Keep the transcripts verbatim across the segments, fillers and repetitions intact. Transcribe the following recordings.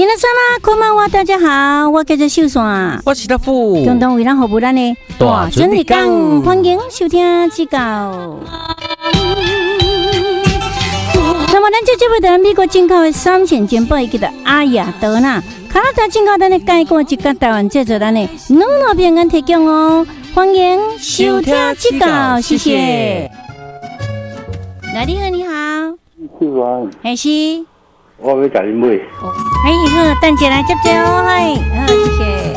皆様こんばんは，大家好，我叫做秀山， 我是大富， 共同为咱服务咱的大准日讲，欢迎收听指教。那么咱这节目的美国进口的三千件宝，叫做阿雅德纳，加拿大进口咱的介过一个台湾制作咱的两路平安提供哦，欢迎收听指教，谢谢。来，你好，你好， 秀安， 还是？ 我要甲你买。 哦，哎，好，等姐来接接哦，嗨，好，谢谢。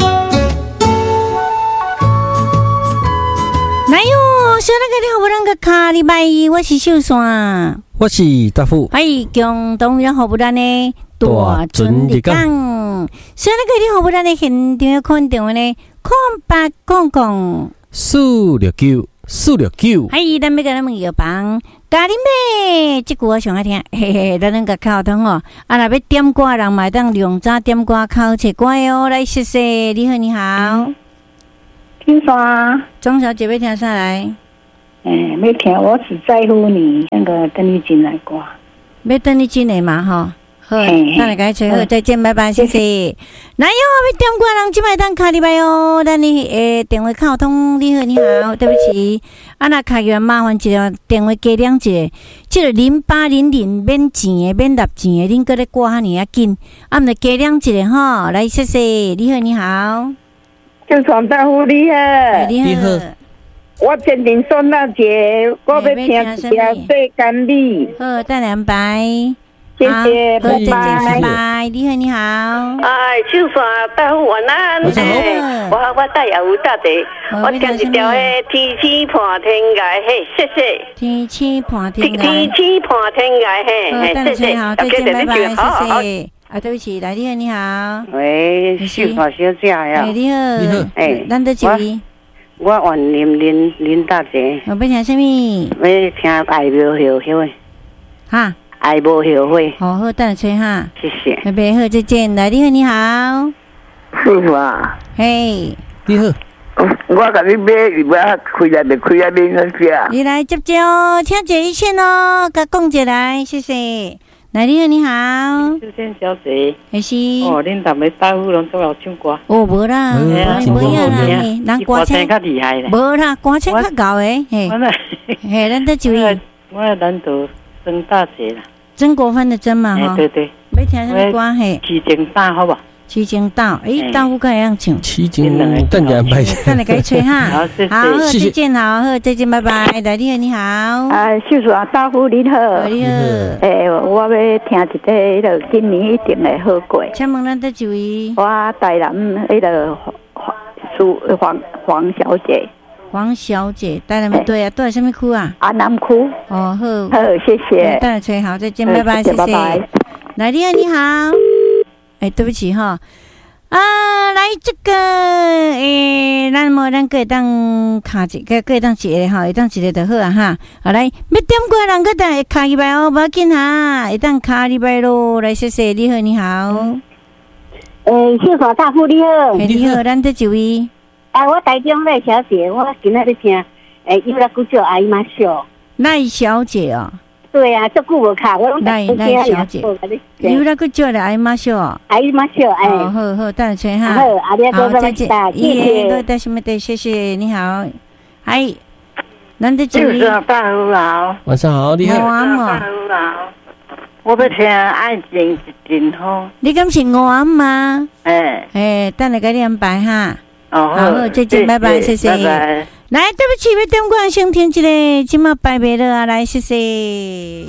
来哟，小那个你好，我那个卡礼拜一，我是秀山， 我是大富， 哎，共同然后不然呢，大准日讲。小那个你好，不然呢，现场看电话呢，空八公公四六九四六九， 哎，咱要甲咱们药房。咖喱妹，这句我上爱听，嘿嘿，咱能个沟通哦。啊，若要点歌，人嘛当量早点歌，考切歌哦。来，谢谢，你好，你好。 听啥？ 钟小姐要听啥来？ 诶、欸，要听我只在乎你，那个邓丽君来歌。 要等你进来嘛吼。好，咱来甲吹好，再见，拜拜，谢谢。来哟，要点歌人即摆当卡礼拜哦。咱你诶电话沟通，你好，你好，对不起。啊，那卡个麻烦一个电话加两一个，即个零八零零免钱的、免纳钱的，恁搁咧挂遐尔啊紧，啊，毋着加两一个吼。来，谢谢，你好，你好， 就传大夫你好， 你好， 我今年孙大姐，我要听一条世间里， 好，等两拜。 谢谢，拜拜， 拜拜，你好，你好。 哎，秀山大夫晚安。我我带也有大姐，我听一条迄天气破天涯嘿，谢谢。 天气破天涯。 天气破天涯嘿， 谢谢。好，再见，拜拜，谢谢。啊，对不起，来，你好，你好。 喂，秀山小姐呀。 哎，你好， 你好， 哎，咱得几位？ 我愿林林林大姐。 我要听什么？ 我听爱无后悔。 哈。 爱无后悔， 好好，等下吹哈， 谢谢。 拜拜，好，再见。来，你好，你好， 师傅啊， 嘿， 你好， 我甲你买，我开来就开来恁那只。 你来接接哦，听这一线哦，甲讲一来，谢谢。来，你好，你好， 秀仙小姐， 还是？ 哦，恁逐个大夫拢都要唱歌。 哦，无啦，无影啦，人歌声较厉害咧。 无啦，歌声较高诶，嘿，嘿，咱得注意。 我南投曾大姐啦。 曾国藩的曾嘛哈， 对对， 要听什么歌嘿？ 七情大好不？ 七情道，诶，大夫可以样唱。 七情等下拜， 等下给你吹哈。 好，谢谢， 好，再见，好，好，再见，拜拜。来，你好，你好。 啊，秀山大夫你好， 你好。 诶，我要听一个，迄个今年一定会好过。 请问咱得几位？ 我台南迄个黄苏黄黄小姐。 黄小姐，带他们对啊，对什么区啊？ 安南区。 哦，好， 好，谢谢。 带吹好，再见，拜拜，谢谢。来，你好，你好。哎，对不起哈。啊，来这个，诶，咱么咱个当卡一个，个当一个哈，会当一个就好啊哈。好来，要点过人个当卡礼拜哦，无要紧哈，会当卡礼拜咯。来，谢谢，你好，你好。 诶，秀华大夫你好。 你好，咱得几位？ 哎，我台中赖小姐，我今仔日听，诶，伊拉古叫阿姨妈笑。 赖小姐哦。 对啊，足久无卡，我拢赖赖小姐。伊拉古叫阿姨妈笑。 阿姨妈笑，哎。 好好好，等下吹哈。 好，阿里多再见，谢谢。 多带什么的，谢谢，你好。嗨，咱的就是大夫好。 晚上好，你好。 大夫好。我要听爱情真好。 你敢是我吗？ 哎哎，等下给你安排哈。 哦， 好，再见，拜拜，谢谢。 拜拜。 来，对不起，要点歌先听一个，今麦拜拜了啊，来，谢谢。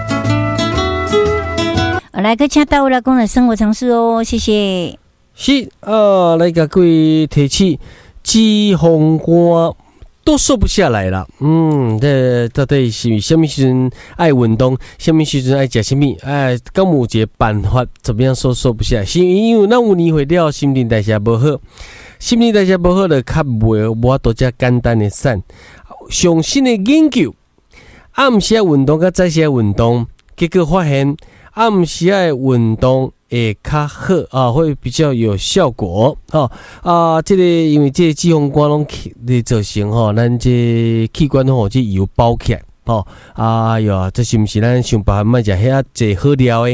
来个请到我来讲的生活常识哦，谢谢。 是啊，来个各位提起脂肪肝都瘦不下来了。嗯，这到底是什么时阵爱运动，什么时阵爱食什么？哎，敢有一个办法怎么样瘦瘦不下来？是因为咱有年岁了，新陈代谢不好。新陈代谢不好就较袂无法度遮简单的瘦。上新的研究，暗时运动甲早时运动，结果发现暗时的运动会较好啊，会比较有效果哦啊！这个因为这个脂肪肝拢的造成吼，咱这器官吼这油包起来哦。哎哟，这是不是咱想办法卖食遐济好料的？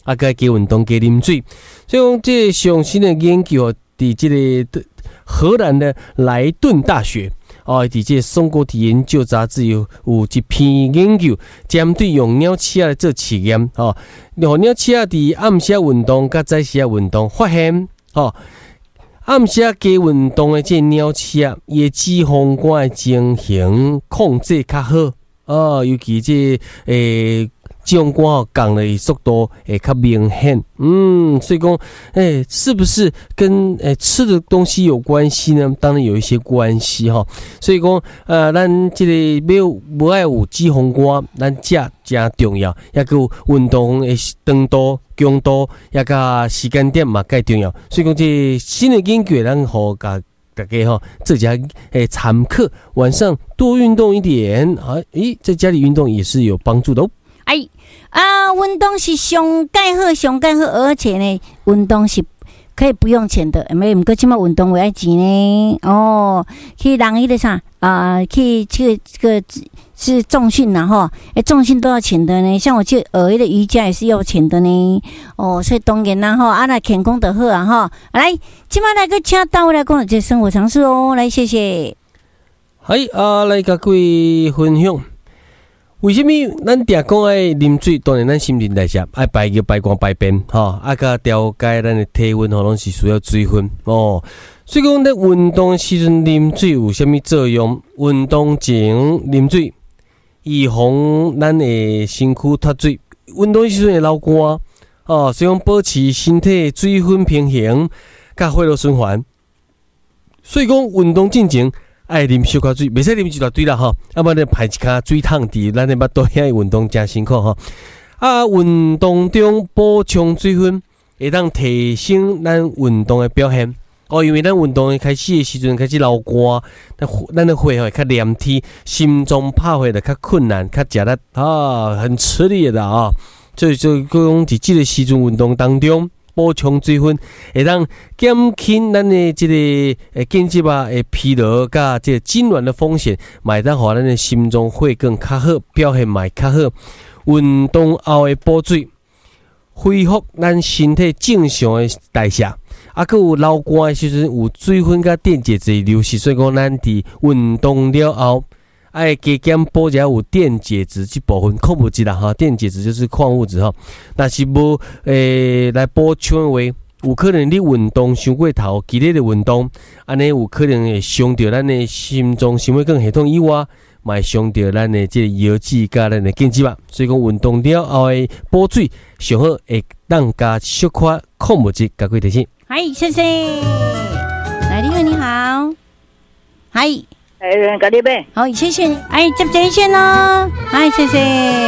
啊，该加运动，加啉水。所以讲，这上新的研究，伫这个荷兰的莱顿大学。哦，伫这松果体研究杂志有有一篇研究，针对用鸟鼠来做试验。哦，用鸟鼠伫暗时运动甲早时运动，发现哦，暗时加运动的这鸟鼠，伊的脂肪肝的情形控制较好。哦，尤其这诶。脂肪肝哦，降的速度会较明显，嗯，所以讲，哎、欸，是不是跟诶、欸、吃的东西有关系呢？当然有一些关系哈。所以讲，呃，咱这个要无爱有脂肪肝，咱食真重要，也有运动的长度、强度，也甲时间点嘛，介重要。所以讲，这新的研究，咱好甲大家哈，这家诶常客晚上多运动一点啊，诶，在家里运动也是有帮助的哦。 哎啊，运动是上介好，上介好，而且呢，运动是可以不用钱的，没唔过即马运动为爱钱呢。哦，去人迄个啥啊，去这个这个是重训呐吼，诶，重训都要钱的呢。像我去学迄个瑜伽也是要钱的呢。哦，所以当然啦吼，啊那健康就好啊吼。来，即马来个请到我来讲这生活常识哦，来谢谢。 嗨啊，来甲各位分享。为什么咱常讲爱啉水？当然，咱新陈代谢爱排尿、排光、排便，哈，啊，甲调节咱的体温，吼，拢是需要水分哦。所以讲，在运动的时阵啉水有啥物作用？运动前啉水，预防咱的身躯脱水。运动的时阵会流汗，哦，所以讲保持身体水分平衡，甲血液循环。所以讲，运动进前。爱啉小可水，袂使啉一大堆啦吼，要不然排一卡水桶伫咱的腹肚遐运动真辛苦吼。啊，运动中补充水分，会当提升咱运动的表现。哦，因为咱运动开始的时阵开始流汗，咱咱的血会较黏体，心脏拍血就较困难，较食力啊，很吃力的啊。所以就讲伫即个时阵运动当中。补充水分，会当减轻咱的这个诶紧急啊诶疲劳，甲这个痉挛的风险，买当互咱的心脏血管较好，表现嘛较好。运动后的补水，恢复咱身体正常的代谢。啊，佮有流汗的时阵，有水分甲电解质流失，所以讲咱伫运动了后。爱加减补一下有电解质这部分矿物质啦哈，电解质就是矿物质哈。那是无诶来补充的话，有可能你运动伤过头，激烈的运动，安尼有可能会伤到咱的心脏心血管系统以外，嘛会伤到咱的这个腰子甲咱的颈椎吧。所以讲运动了后的补水上好会当加小块矿物质，加贵提醒。 嗨，谢谢。来，你好，你好。嗨。 哎，甲你买。 好，谢谢你。哎，接这一线喽。哎，谢谢。